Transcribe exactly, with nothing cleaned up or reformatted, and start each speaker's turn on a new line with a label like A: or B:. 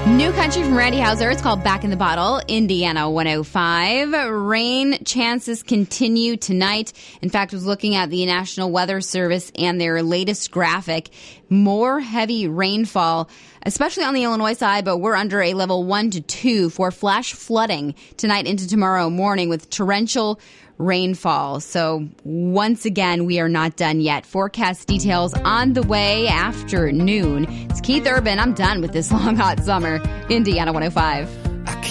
A: New country from Randy Houser. It's called Back in the Bottle, Indiana one oh five. Rain chances continue tonight. In fact, I was looking at the National Weather Service and their latest graphic. More heavy rainfall, especially on the Illinois side, but we're under a level one to two for flash flooding tonight into tomorrow morning with torrential rainfall. So once again, we are not done yet. Forecast details on the way after noon. It's Keith Urban. I'm done with this long, hot summer. Indiana one oh five.